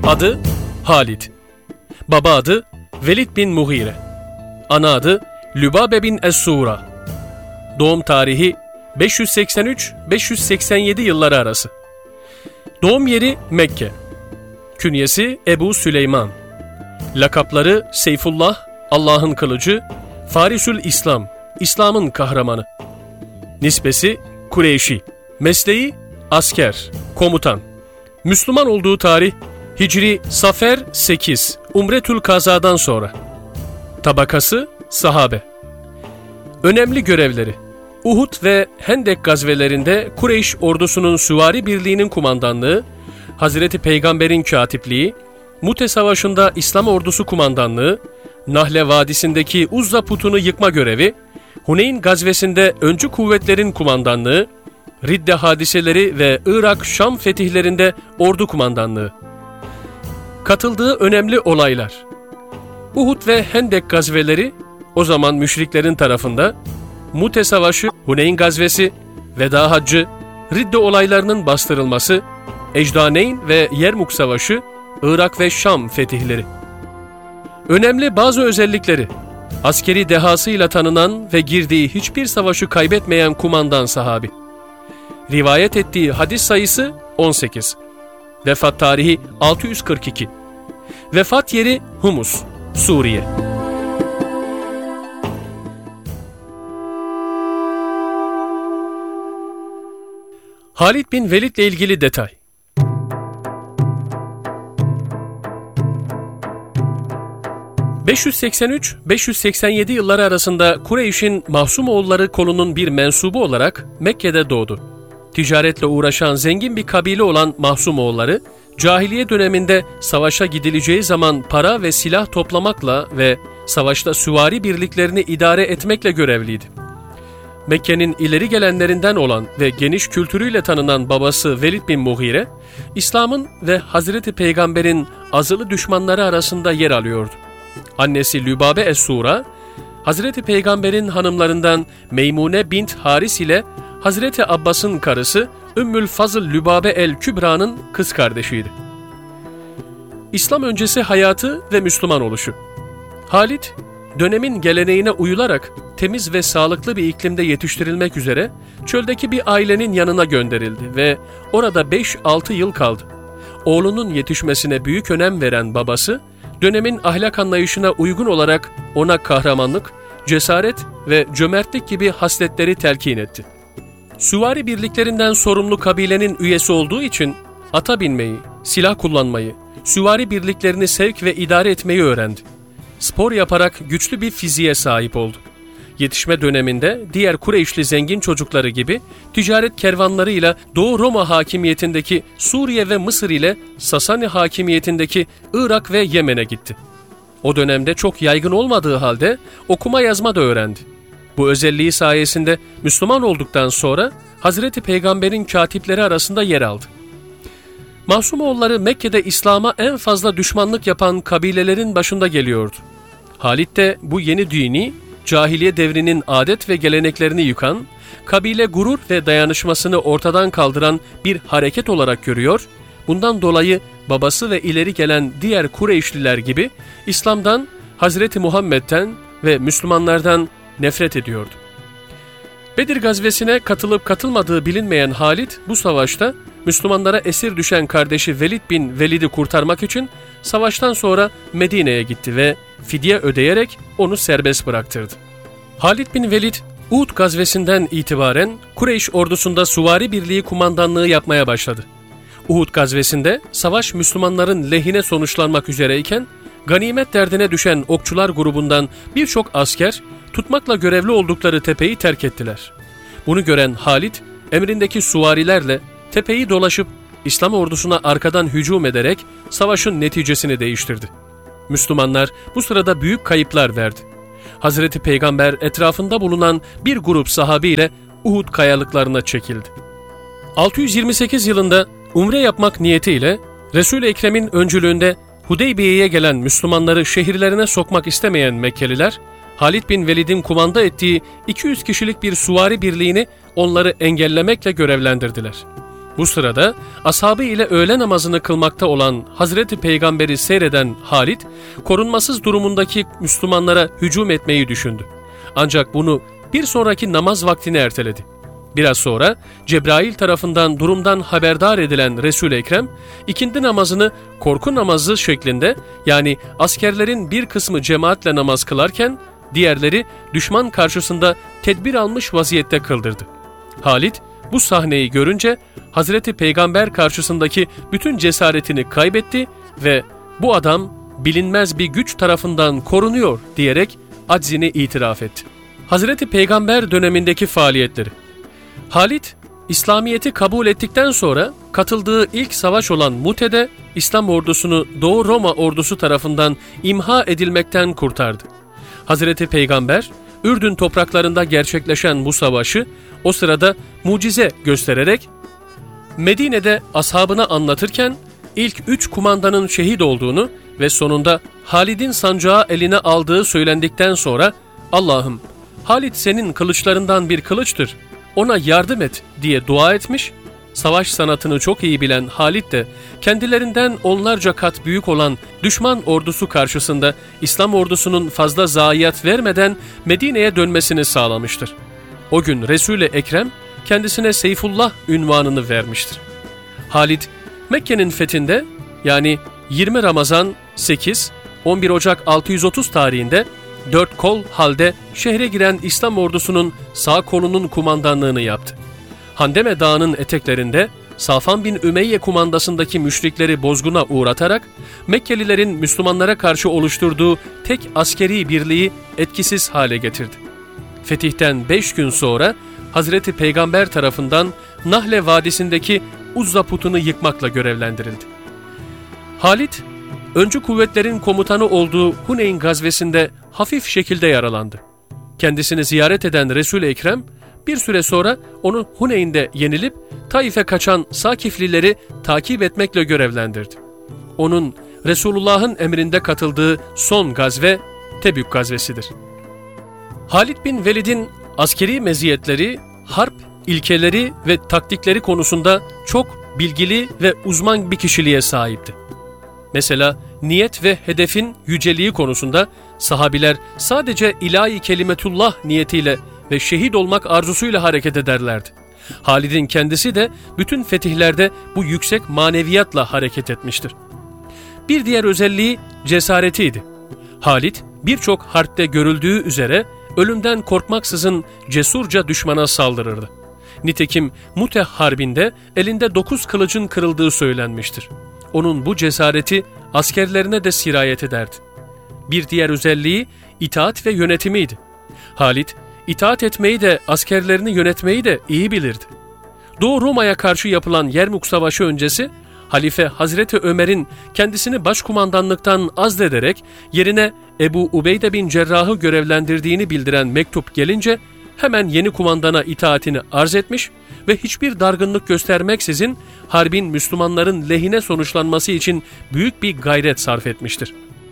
Adı Halid. Baba adı Velid bin Mughire. Ana adı Lübabe bin Es-Sura. Doğum tarihi 583-587 yılları arası. Doğum yeri Mekke. Künyesi Ebu Süleyman. Lakapları Seyfullah, Allah'ın kılıcı, Farisül İslam, İslam'ın kahramanı. Nisbesi Kureyşi. Mesleği asker, komutan. Müslüman olduğu tarih Hicri Safer 8, Umretül Kaza'dan sonra. Tabakası sahabe. Önemli görevleri: Uhud ve Hendek gazvelerinde Kureyş ordusunun süvari birliğinin kumandanlığı, Hazreti Peygamber'in katipliği, Mute Savaşı'nda İslam ordusu kumandanlığı, Nahle Vadisi'ndeki Uzza putunu yıkma görevi, Huneyn gazvesinde öncü kuvvetlerin kumandanlığı, Ridde hadiseleri ve Irak-Şam fetihlerinde ordu kumandanlığı. Katıldığı önemli olaylar: Uhud ve Hendek gazveleri o zaman müşriklerin tarafında, Mute Savaşı, Huneyn gazvesi, Veda Haccı, Ridde olaylarının bastırılması, Ecdaneyn ve Yermuk Savaşı, Irak ve Şam fetihleri. Önemli bazı özellikleri: askeri dehasıyla tanınan ve girdiği hiçbir savaşı kaybetmeyen kumandan sahabi. Rivayet ettiği hadis sayısı 18. Vefat tarihi 642. Vefat yeri Humus, Suriye. Halid bin Velid ile ilgili detay. ...583-587 yılları arasında Kureyş'in Mahsumoğulları kolunun bir mensubu olarak Mekke'de doğdu. Ticaretle uğraşan zengin bir kabile olan Mahsumoğulları, cahiliye döneminde savaşa gidileceği zaman para ve silah toplamakla ve savaşta süvari birliklerini idare etmekle görevliydi. Mekke'nin ileri gelenlerinden olan ve geniş kültürüyle tanınan babası Velid bin Mughire, İslam'ın ve Hazreti Peygamber'in azılı düşmanları arasında yer alıyordu. Annesi Lübabe Es-Sura, Hazreti Peygamber'in hanımlarından Meymune bint Haris ile Hazreti Abbas'ın karısı Ümmül Fazıl Lübabe el-Kübra'nın kız kardeşiydi. İslam öncesi hayatı ve Müslüman oluşu. Halid, dönemin geleneğine uyularak temiz ve sağlıklı bir iklimde yetiştirilmek üzere çöldeki bir ailenin yanına gönderildi ve orada 5-6 yıl kaldı. Oğlunun yetişmesine büyük önem veren babası, dönemin ahlak anlayışına uygun olarak ona kahramanlık, cesaret ve cömertlik gibi hasletleri telkin etti. Süvari birliklerinden sorumlu kabilenin üyesi olduğu için ata binmeyi, silah kullanmayı, süvari birliklerini sevk ve idare etmeyi öğrendi. Spor yaparak güçlü bir fiziğe sahip oldu. Yetişme döneminde diğer Kureyşli zengin çocukları gibi ticaret kervanlarıyla Doğu Roma hakimiyetindeki Suriye ve Mısır ile Sasani hakimiyetindeki Irak ve Yemen'e gitti. O dönemde çok yaygın olmadığı halde okuma yazma da öğrendi. Bu özelliği sayesinde Müslüman olduktan sonra Hazreti Peygamber'in katipleri arasında yer aldı. Mahsumoğulları Mekke'de İslam'a en fazla düşmanlık yapan kabilelerin başında geliyordu. Halid de bu yeni dini, cahiliye devrinin adet ve geleneklerini yıkan, kabile gurur ve dayanışmasını ortadan kaldıran bir hareket olarak görüyor, bundan dolayı babası ve ileri gelen diğer Kureyşliler gibi İslam'dan, Hazreti Muhammed'den ve Müslümanlardan nefret ediyordu. Bedir gazvesine katılıp katılmadığı bilinmeyen Halid bu savaşta Müslümanlara esir düşen kardeşi Velid bin Velid'i kurtarmak için savaştan sonra Medine'ye gitti ve fidye ödeyerek onu serbest bıraktırdı. Halid bin Velid, Uhud gazvesinden itibaren Kureyş ordusunda süvari birliği kumandanlığı yapmaya başladı. Uhud gazvesinde savaş Müslümanların lehine sonuçlanmak üzereyken, ganimet derdine düşen okçular grubundan birçok asker tutmakla görevli oldukları tepeyi terk ettiler. Bunu gören Halid, emrindeki süvarilerle tepeyi dolaşıp İslam ordusuna arkadan hücum ederek savaşın neticesini değiştirdi. Müslümanlar bu sırada büyük kayıplar verdi. Hazreti Peygamber etrafında bulunan bir grup sahabiyle Uhud kayalıklarına çekildi. 628 yılında umre yapmak niyetiyle Resul-i Ekrem'in öncülüğünde Hudeybiye'ye gelen Müslümanları şehirlerine sokmak istemeyen Mekkeliler, Halid bin Velid'in kumanda ettiği 200 kişilik bir süvari birliğini onları engellemekle görevlendirdiler. Bu sırada ashabı ile öğle namazını kılmakta olan Hazreti Peygamber'i seyreden Halid, korunmasız durumundaki Müslümanlara hücum etmeyi düşündü. Ancak bunu bir sonraki namaz vaktine erteledi. Biraz sonra Cebrail tarafından durumdan haberdar edilen Resul-i Ekrem, ikindi namazını korku namazı şeklinde, yani askerlerin bir kısmı cemaatle namaz kılarken diğerleri düşman karşısında tedbir almış vaziyette kıldırdı. Halid bu sahneyi görünce Hazreti Peygamber karşısındaki bütün cesaretini kaybetti ve bu adam bilinmez bir güç tarafından korunuyor diyerek aczini itiraf etti. Hazreti Peygamber dönemindeki faaliyetleri. Halid, İslamiyet'i kabul ettikten sonra katıldığı ilk savaş olan Mute'de İslam ordusunu Doğu Roma ordusu tarafından imha edilmekten kurtardı. Hazreti Peygamber, Ürdün topraklarında gerçekleşen bu savaşı o sırada mucize göstererek Medine'de ashabına anlatırken ilk 3 kumandanın şehit olduğunu ve sonunda Halid'in sancağı eline aldığı söylendikten sonra "Allah'ım, Halid senin kılıçlarından bir kılıçtır, ona yardım et" diye dua etmiş. Savaş sanatını çok iyi bilen Halid de kendilerinden onlarca kat büyük olan düşman ordusu karşısında İslam ordusunun fazla zayiat vermeden Medine'ye dönmesini sağlamıştır. O gün Resul-i Ekrem kendisine Seyfullah ünvanını vermiştir. Halid, Mekke'nin fethinde, yani 20 Ramazan 8, 11 Ocak 630 tarihinde 4 kol halde şehre giren İslam ordusunun sağ kolunun kumandanlığını yaptı. Handeme Dağı'nın eteklerinde Safan bin Ümeyye kumandasındaki müşrikleri bozguna uğratarak Mekkelilerin Müslümanlara karşı oluşturduğu tek askeri birliği etkisiz hale getirdi. Fetihten 5 gün sonra Hazreti Peygamber tarafından Nahle Vadisi'ndeki Uzza putunu yıkmakla görevlendirildi. Halid, öncü kuvvetlerin komutanı olduğu Huneyn gazvesinde hafif şekilde yaralandı. Kendisini ziyaret eden Resul-i Ekrem, bir süre sonra onu Huneyn'de yenilip Taif'e kaçan Sakiflileri takip etmekle görevlendirdi. Onun Resulullah'ın emrinde katıldığı son gazve Tebük gazvesidir. Halid bin Velid'in askeri meziyetleri, harp ilkeleri ve taktikleri konusunda çok bilgili ve uzman bir kişiliğe sahipti. Mesela niyet ve hedefin yüceliği konusunda sahabiler sadece ilahi kelimetullah niyetiyle ve şehit olmak arzusuyla hareket ederlerdi. Halid'in kendisi de bütün fetihlerde bu yüksek maneviyatla hareket etmiştir. Bir diğer özelliği cesaretiydi. Halid birçok harpte görüldüğü üzere ölümden korkmaksızın cesurca düşmana saldırırdı. Nitekim Mute Harbi'nde elinde 9 kılıcın kırıldığı söylenmiştir. Onun bu cesareti askerlerine de sirayet ederdi. Bir diğer özelliği itaat ve yönetimiydi. Halid, itaat etmeyi de askerlerini yönetmeyi de iyi bilirdi. Doğu Roma'ya karşı yapılan Yermuk Savaşı öncesi, Halife Hazreti Ömer'in kendisini başkumandanlıktan azlederek yerine Ebu Ubeyde bin Cerrah'ı görevlendirdiğini bildiren mektup gelince hemen yeni kumandana itaatini arz etmiş ve hiçbir dargınlık göstermeksizin harbin Müslümanların lehine sonuçlanması için büyük bir gayret sarf etmiştir.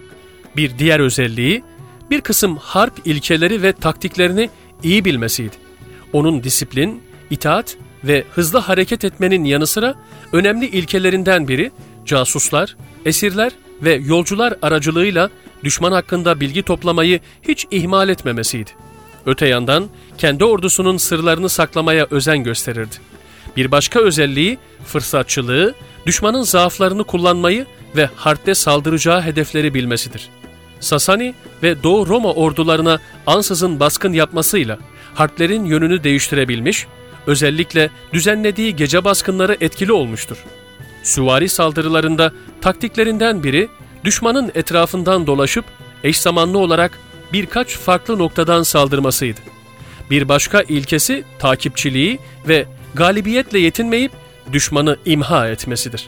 Bir diğer özelliği, bir kısım harp ilkeleri ve taktiklerini iyi bilmesiydi. Onun disiplin, itaat ve hızlı hareket etmenin yanı sıra önemli ilkelerinden biri casuslar, esirler ve yolcular aracılığıyla düşman hakkında bilgi toplamayı hiç ihmal etmemesiydi. Öte yandan kendi ordusunun sırlarını saklamaya özen gösterirdi. Bir başka özelliği fırsatçılığı, düşmanın zaaflarını kullanmayı ve harpte saldıracağı hedefleri bilmesidir. Sasani ve Doğu Roma ordularına ansızın baskın yapmasıyla harplerin yönünü değiştirebilmiş, özellikle düzenlediği gece baskınları etkili olmuştur. Süvari saldırılarında taktiklerinden biri, düşmanın etrafından dolaşıp eş zamanlı olarak birkaç farklı noktadan saldırmasıydı. Bir başka ilkesi takipçiliği ve galibiyetle yetinmeyip düşmanı imha etmesidir.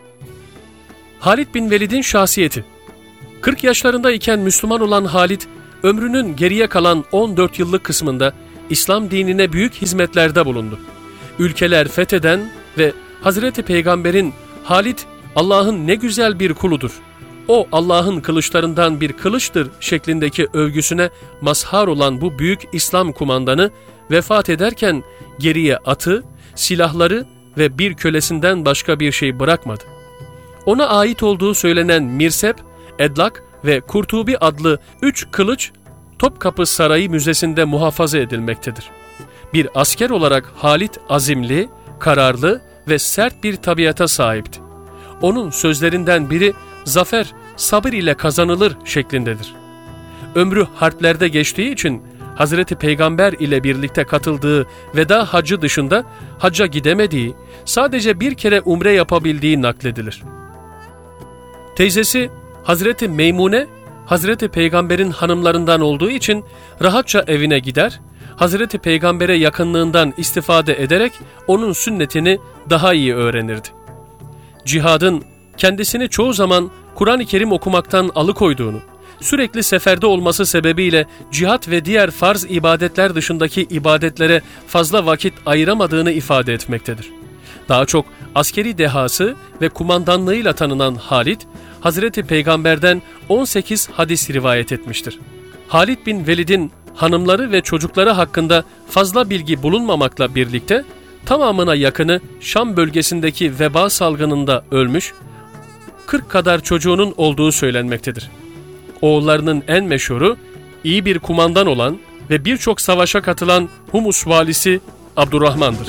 Halid bin Velid'in şahsiyeti. 40 yaşlarındayken Müslüman olan Halid, ömrünün geriye kalan 14 yıllık kısmında İslam dinine büyük hizmetlerde bulundu. Ülkeler fetheden ve Hazreti Peygamber'in "Halid, Allah'ın ne güzel bir kuludur, o Allah'ın kılıçlarından bir kılıçtır" şeklindeki övgüsüne mazhar olan bu büyük İslam kumandanı vefat ederken geriye atı, silahları ve bir kölesinden başka bir şey bırakmadı. Ona ait olduğu söylenen Mirsep, Edlak ve Kurtubi adlı 3 kılıç Topkapı Sarayı Müzesi'nde muhafaza edilmektedir. Bir asker olarak Halit azimli, kararlı ve sert bir tabiata sahipti. Onun sözlerinden biri zafer sabır ile kazanılır şeklindedir. Ömrü harplerde geçtiği için Hazreti Peygamber ile birlikte katıldığı veda hacı dışında hacca gidemediği, sadece bir kere umre yapabildiği nakledilir. Teyzesi Hazreti Meymune, Hazreti Peygamber'in hanımlarından olduğu için rahatça evine gider, Hazreti Peygamber'e yakınlığından istifade ederek onun sünnetini daha iyi öğrenirdi. Cihadın kendisini çoğu zaman Kur'an-ı Kerim okumaktan alıkoyduğunu, sürekli seferde olması sebebiyle cihat ve diğer farz ibadetler dışındaki ibadetlere fazla vakit ayıramadığını ifade etmektedir. Daha çok askeri dehası ve kumandanlığıyla tanınan Halid, Hazreti Peygamber'den 18 hadis rivayet etmiştir. Halid bin Velid'in hanımları ve çocukları hakkında fazla bilgi bulunmamakla birlikte, tamamına yakını Şam bölgesindeki veba salgınında ölmüş, 40 kadar çocuğunun olduğu söylenmektedir. Oğullarının en meşhuru, iyi bir kumandan olan ve birçok savaşa katılan Humus valisi Abdurrahman'dır.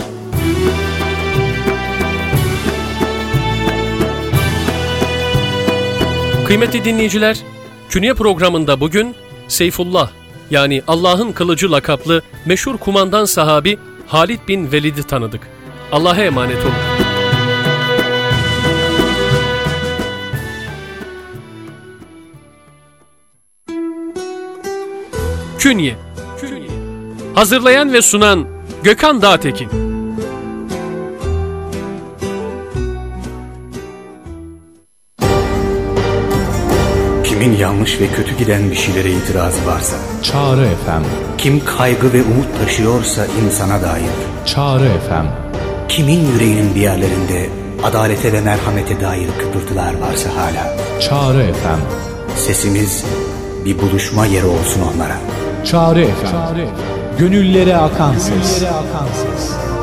Kıymetli dinleyiciler, Künye programında bugün Seyfullah, yani Allah'ın kılıcı lakaplı meşhur kumandan sahabi Halid bin Velid'i tanıdık. Allah'a emanet olun. Künye. Hazırlayan ve sunan Gökhan Dağtekin. Kimin yanlış ve kötü giden bir şeylere itirazı varsa, Çağrı FM. Kim kaygı ve umut taşıyorsa insana dair, Çağrı FM. Kimin yüreğinin bir yerlerinde adalete ve merhamete dair kıpırtılar varsa hala, Çağrı FM. Sesimiz bir buluşma yeri olsun onlara. Çağrı FM. Gönüllere akan ses.